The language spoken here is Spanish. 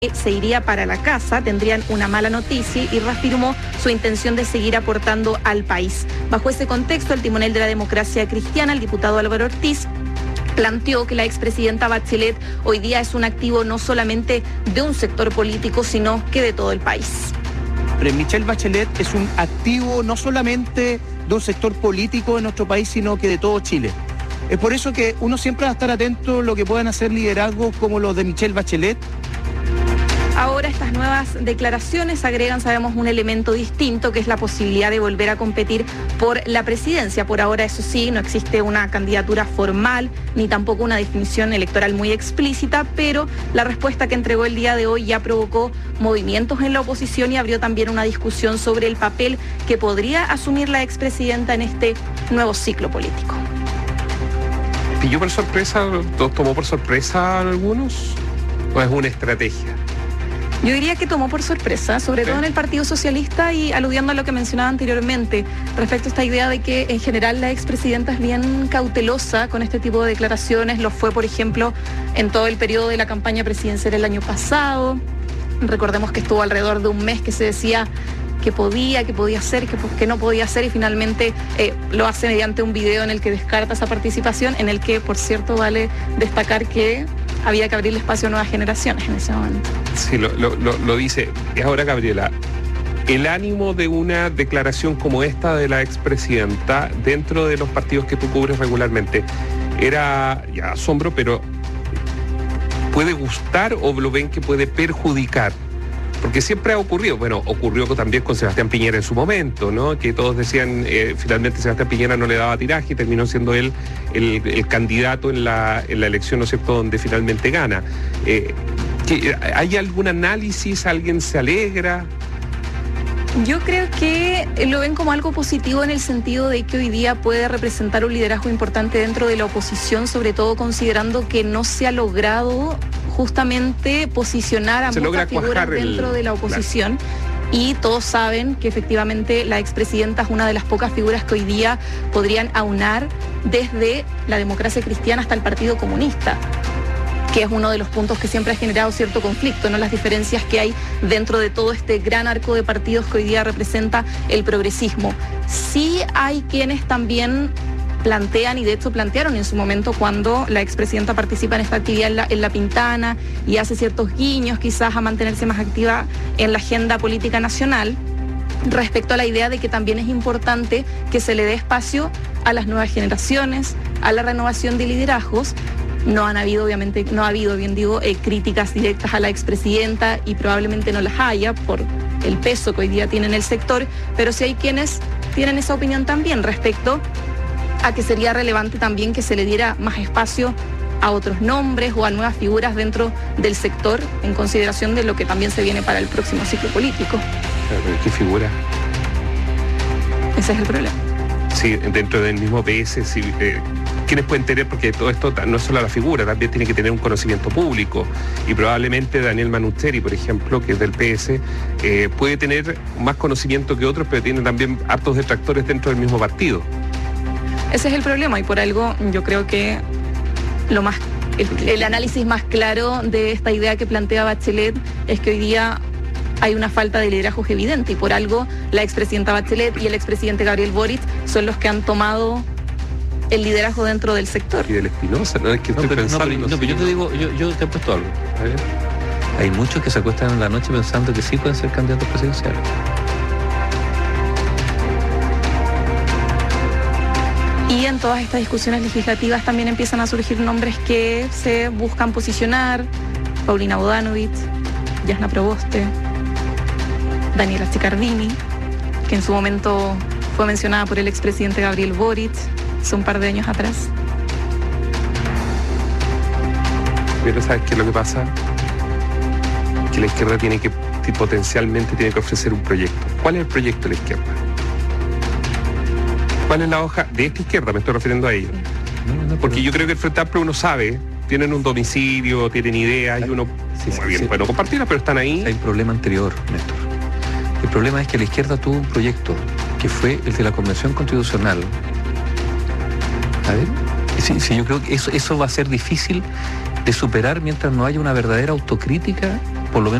se iría para la casa, tendrían una mala noticia y reafirmó su intención de seguir aportando al país. Bajo ese contexto, el timonel de la democracia cristiana, el diputado Álvaro Ortiz, planteó que la expresidenta Bachelet hoy día es un activo no solamente de un sector político, sino que de todo el país. Michelle Bachelet es un activo no solamente de un sector político de nuestro país, sino que de todo Chile. Es por eso que uno siempre va a estar atento a lo que puedan hacer liderazgos como los de Michelle Bachelet. Ahora estas nuevas declaraciones agregan, sabemos, un elemento distinto, que es la posibilidad de volver a competir por la presidencia. Por ahora, eso sí, no existe una candidatura formal, ni tampoco una definición electoral muy explícita, pero la respuesta que entregó el día de hoy ya provocó movimientos en la oposición y abrió también una discusión sobre el papel que podría asumir la expresidenta en este nuevo ciclo político. ¿Pilló por sorpresa, tomó por sorpresa a algunos? ¿O es una estrategia? Yo diría que tomó por sorpresa, sobre todo en el Partido Socialista, y aludiendo a lo que mencionaba anteriormente, respecto a esta idea de que en general la expresidenta es bien cautelosa con este tipo de declaraciones. Lo fue, por ejemplo, en todo el periodo de la campaña presidencial el año pasado. Recordemos que estuvo alrededor de un mes que se decía que podía hacer, que no podía hacer, y finalmente lo hace mediante un video en el que descarta esa participación, en el que, por cierto, vale destacar que había que abrirle espacio a nuevas generaciones en ese momento. Sí, lo dice. Y ahora, Gabriela, el ánimo de una declaración como esta de la expresidenta dentro de los partidos que tú cubres regularmente era ya asombro, pero ¿puede gustar o lo ven que puede perjudicar? Porque siempre ha ocurrido, bueno, ocurrió también con Sebastián Piñera en su momento, ¿no? Que todos decían, finalmente Sebastián Piñera no le daba tiraje y terminó siendo él el candidato en la elección, ¿no es cierto?, donde finalmente gana. ¿Hay algún análisis? ¿Alguien se alegra? Yo creo que lo ven como algo positivo en el sentido de que hoy día puede representar un liderazgo importante dentro de la oposición, sobre todo considerando que no se ha logrado justamente posicionar a muchas figuras dentro de la oposición. Claro. Y todos saben que efectivamente la expresidenta es una de las pocas figuras que hoy día podrían aunar desde la democracia cristiana hasta el Partido Comunista, que es uno de los puntos que siempre ha generado cierto conflicto, ¿no? Las diferencias que hay dentro de todo este gran arco de partidos que hoy día representa el progresismo. Sí hay quienes también plantean, y de hecho plantearon en su momento cuando la expresidenta participa en esta actividad en la Pintana y hace ciertos guiños quizás a mantenerse más activa en la agenda política nacional, respecto a la idea de que también es importante que se le dé espacio a las nuevas generaciones, a la renovación de liderazgos. No ha habido, críticas directas a la expresidenta, y probablemente no las haya por el peso que hoy día tiene en el sector, pero sí hay quienes tienen esa opinión también respecto a que sería relevante también que se le diera más espacio a otros nombres o a nuevas figuras dentro del sector, en consideración de lo que también se viene para el próximo ciclo político. ¿Qué figura? Ese es el problema. Sí, dentro del mismo PS, sí, ¿quiénes pueden tener? Porque todo esto no es solo la figura, también tiene que tener un conocimiento público, y probablemente Daniel Manuteri, por ejemplo, que es del PS, puede tener más conocimiento que otros, pero tiene también hartos detractores dentro del mismo partido. Ese es el problema, y por algo yo creo que el análisis más claro de esta idea que plantea Bachelet es que hoy día hay una falta de liderazgo evidente, y por algo la expresidenta Bachelet y el expresidente Gabriel Boric son los que han tomado el liderazgo dentro del sector. Y del Espinosa, ¿no? Es que estoy pensando... pero yo te digo, yo te he puesto algo. A ver. Hay muchos que se acuestan en la noche pensando que sí pueden ser candidatos presidenciales. Y en todas estas discusiones legislativas también empiezan a surgir nombres que se buscan posicionar: Paulina Bodanovich, Jasna Proboste, Daniela Chiccardini, que en su momento fue mencionada por el expresidente Gabriel Boric hace un par de años atrás. Pero ¿sabes qué es lo que pasa? Que la izquierda potencialmente tiene que ofrecer un proyecto. ¿Cuál es el proyecto de la izquierda? ¿Cuál es la hoja de esta izquierda? Me estoy refiriendo a ellos. Porque yo creo que el Frente Amplio uno sabe, tienen un domicilio, tienen ideas, y uno bueno, compartirlas, pero están ahí. Hay un problema anterior, Néstor. El problema es que la izquierda tuvo un proyecto que fue el de la Convención Constitucional. A ver, sí, yo creo que eso va a ser difícil de superar mientras no haya una verdadera autocrítica por lo menos